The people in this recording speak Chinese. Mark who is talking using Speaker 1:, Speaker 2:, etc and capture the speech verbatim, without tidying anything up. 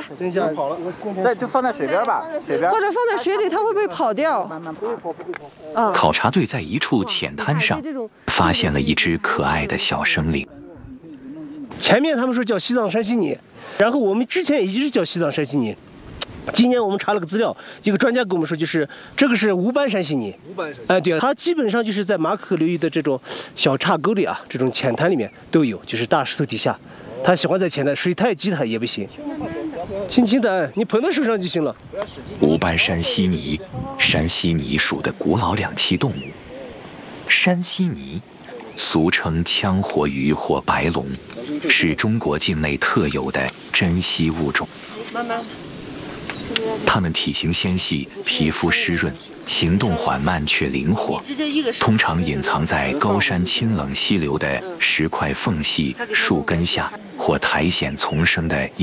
Speaker 1: 等一下，
Speaker 2: 在就放在水边吧，水边
Speaker 3: 或者放在水里，它会不会跑掉？
Speaker 2: 慢慢跑。
Speaker 3: 啊，
Speaker 4: 考察队在一处浅滩上发现了一只可爱的小生灵。
Speaker 1: 前面他们说叫西藏山西拟，然后我们之前也一直叫西藏山西拟。今年我们查了个资料，一个专家跟我们说，就是这个是无斑山西拟。无斑山。哎，对，它基本上就是在马可流域的这种小岔沟里啊，这种浅滩里面都有，就是大石头底下。它喜欢在浅滩，水太急它也不行。轻轻的，你捧到手上就行了。
Speaker 4: 无斑山西拟，山西拟属的古老两栖动物。山西拟，俗称羌活鱼或白龙，是中国境内特有的珍稀物种。
Speaker 3: 慢慢。
Speaker 4: 它们体型纤细，皮肤湿润，行动缓慢却灵活，通常隐藏在高山清冷溪流的石块缝隙、树根下或苔藓丛生的